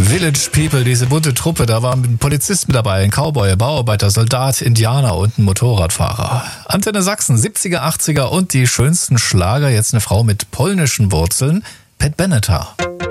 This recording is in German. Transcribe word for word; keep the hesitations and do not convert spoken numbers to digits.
Village People, diese bunte Truppe, da war ein Polizist mit dabei, ein Cowboy, Bauarbeiter, Soldat, Indianer und ein Motorradfahrer. Antenne Sachsen, siebziger, achtziger und die schönsten Schlager. Jetzt eine Frau mit polnischen Wurzeln, Pat Benatar.